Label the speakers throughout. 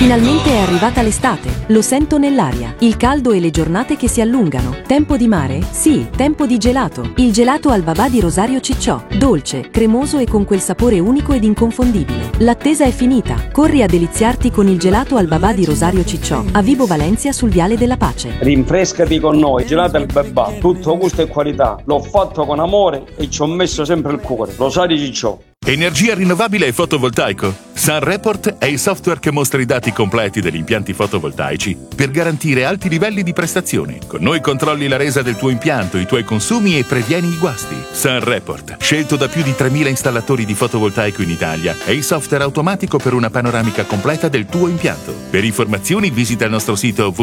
Speaker 1: Finalmente è arrivata l'estate, lo sento nell'aria, il caldo e le giornate che si allungano. Tempo di mare? Sì, tempo di gelato. Il gelato al babà di Rosario Cicciò, dolce, cremoso e con quel sapore unico ed inconfondibile. L'attesa è finita, corri a deliziarti con il gelato al babà di Rosario Cicciò, a Vibo Valencia sul Viale della Pace.
Speaker 2: Rinfrescati con noi, gelato al babà, tutto gusto e qualità. L'ho fatto con amore e ci ho messo sempre il cuore. Rosario Cicciò.
Speaker 3: Energia rinnovabile e fotovoltaico? SunReport è il software che mostra i dati completi degli impianti fotovoltaici per garantire alti livelli di prestazione. Con noi controlli la resa del tuo impianto, i tuoi consumi e previeni i guasti. SunReport, scelto da più di 3.000 installatori di fotovoltaico in Italia, è il software automatico per una panoramica completa del tuo impianto. Per informazioni visita il nostro sito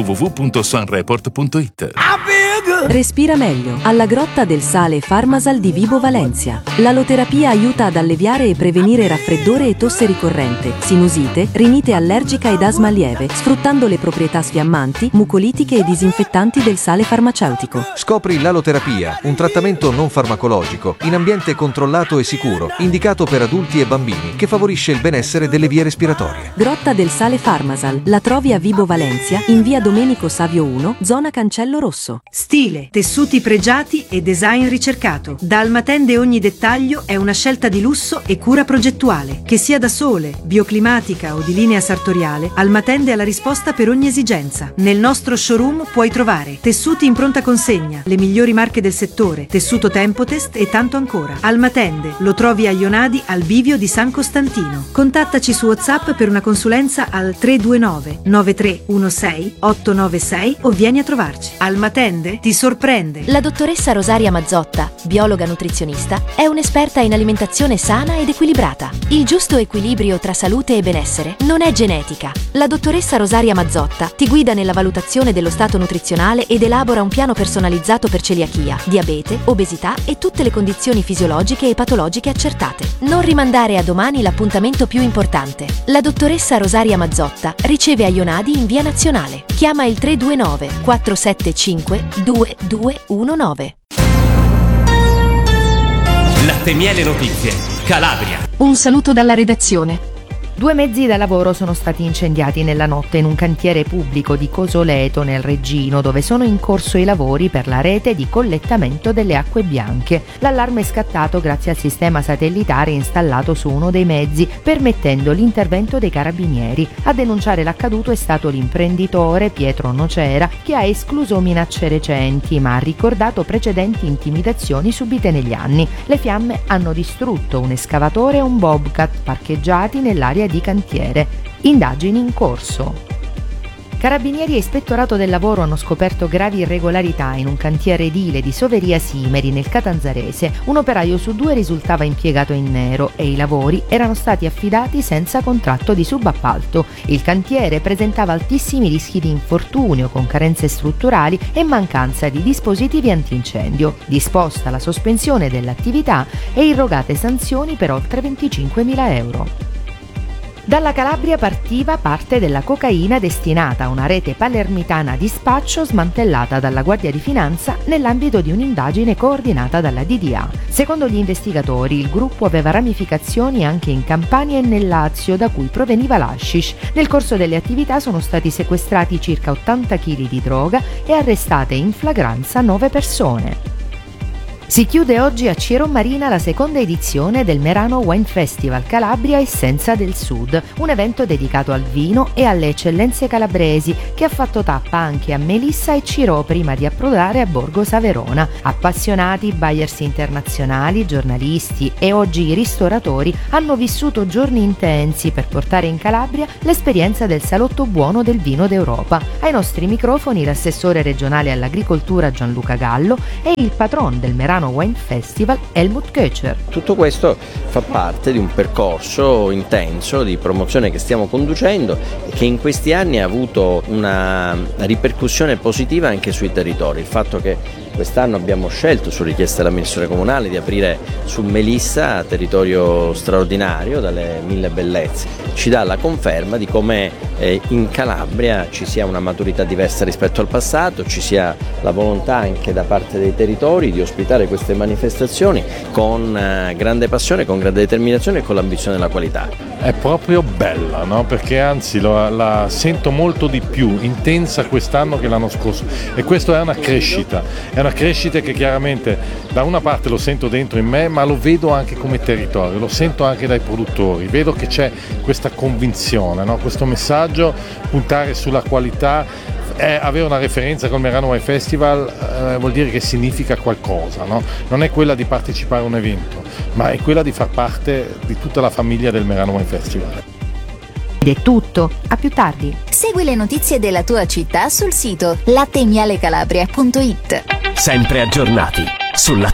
Speaker 3: www.sunreport.it.
Speaker 1: Respira meglio, alla Grotta del Sale Farmasal di Vibo Valencia. L'aloterapia aiuta ad alleviare e prevenire raffreddore e tosse ricorrente, sinusite, rinite allergica ed asma lieve, sfruttando le proprietà sfiammanti, mucolitiche e disinfettanti del sale farmaceutico.
Speaker 4: Scopri l'aloterapia, un trattamento non farmacologico, in ambiente controllato e sicuro, indicato per adulti e bambini, che favorisce il benessere delle vie respiratorie.
Speaker 1: Grotta del Sale Farmasal, la trovi a Vibo Valencia, in via Domenico Savio 1, zona Cancello Rosso.
Speaker 5: Stile, tessuti pregiati e design ricercato. Da Almatende ogni dettaglio è una scelta di lusso e cura progettuale. Che sia da sole, bioclimatica o di linea sartoriale, Almatende ha la risposta per ogni esigenza. Nel nostro showroom puoi trovare tessuti in pronta consegna, le migliori marche del settore, tessuto Tempotest e tanto ancora. Almatende lo trovi a Ionadi al bivio di San Costantino. Contattaci su WhatsApp per una consulenza al 329 9316 896 o vieni a trovarci. Almatende ti sorprende.
Speaker 6: La dottoressa Rosaria Mazzotta, biologa nutrizionista, è un'esperta in alimentazione sana ed equilibrata. Il giusto equilibrio tra salute e benessere non è genetica. La dottoressa Rosaria Mazzotta ti guida nella valutazione dello stato nutrizionale ed elabora un piano personalizzato per celiachia, diabete, obesità e tutte le condizioni fisiologiche e patologiche accertate. Non rimandare a domani l'appuntamento più importante. La dottoressa Rosaria Mazzotta riceve a Ionadi in via Nazionale. Chiama il 329 475 2219.
Speaker 7: Latte Miele Notizie, Calabria.
Speaker 8: Un saluto dalla redazione.
Speaker 9: 2 mezzi da lavoro sono stati incendiati nella notte in un cantiere pubblico di Cosoleto nel Reggino, dove sono in corso i lavori per la rete di collettamento delle acque bianche. L'allarme è scattato grazie al sistema satellitare installato su uno dei mezzi, permettendo l'intervento dei carabinieri. A denunciare l'accaduto è stato l'imprenditore Pietro Nocera, che ha escluso minacce recenti, ma ha ricordato precedenti intimidazioni subite negli anni. Le fiamme hanno distrutto un escavatore e un bobcat parcheggiati nell'area di cantiere. Indagini in corso. Carabinieri e Ispettorato del Lavoro hanno scoperto gravi irregolarità in un cantiere edile di Soveria Simeri nel Catanzarese. Un operaio su 2 risultava impiegato in nero e i lavori erano stati affidati senza contratto di subappalto. Il cantiere presentava altissimi rischi di infortunio con carenze strutturali e mancanza di dispositivi antincendio. Disposta la sospensione dell'attività e irrogate sanzioni per oltre 25.000 euro. Dalla Calabria partiva parte della cocaina destinata a una rete palermitana di spaccio smantellata dalla Guardia di Finanza nell'ambito di un'indagine coordinata dalla DDA. Secondo gli investigatori, il gruppo aveva ramificazioni anche in Campania e nel Lazio, da cui proveniva l'hashish. Nel corso delle attività sono stati sequestrati circa 80 kg di droga e arrestate in flagranza 9 persone. Si chiude oggi a Ciro Marina la seconda edizione del Merano Wine Festival Calabria Essenza del Sud, un evento dedicato al vino e alle eccellenze calabresi che ha fatto tappa anche a Melissa e Ciro prima di approdare a Borgo Saverona. Appassionati, buyers internazionali, giornalisti e oggi ristoratori hanno vissuto giorni intensi per portare in Calabria l'esperienza del salotto buono del vino d'Europa. Ai nostri microfoni l'assessore regionale all'agricoltura Gianluca Gallo e il patron del Merano Wine Festival Helmut Köcher.
Speaker 10: Tutto questo fa parte di un percorso intenso di promozione che stiamo conducendo e che in questi anni ha avuto una ripercussione positiva anche sui territori. Il fatto che Quest'anno abbiamo scelto, su richiesta dell'amministrazione comunale, di aprire su Melissa, territorio straordinario dalle 1000 bellezze. Ci dà la conferma di come in Calabria ci sia una maturità diversa rispetto al passato, ci sia la volontà anche da parte dei territori di ospitare queste manifestazioni con grande passione, con grande determinazione e con l'ambizione della qualità.
Speaker 11: È proprio bella, no? Perché anzi la sento molto di più intensa quest'anno che l'anno scorso, e questo è una crescita che chiaramente da una parte lo sento dentro in me, ma lo vedo anche come territorio, lo sento anche dai produttori, vedo che c'è questa convinzione, no? Questo messaggio, puntare sulla qualità, avere una referenza col Merano Wine Festival vuol dire che significa qualcosa, no? Non è quella di partecipare a un evento, ma è quella di far parte di tutta la famiglia del Merano Wine Festival.
Speaker 9: Ed è tutto, a più tardi.
Speaker 12: Segui le notizie della tua città sul sito latteimialecalabria.it.
Speaker 7: Sempre aggiornati sulla